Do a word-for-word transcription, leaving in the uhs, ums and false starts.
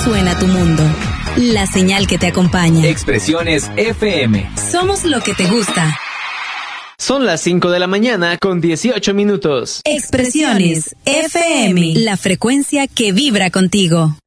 suena tu mundo. La señal que te acompaña. Expresiones F M. Somos lo que te gusta. Son las cinco de la mañana con dieciocho minutos. Expresiones F M. La frecuencia que vibra contigo.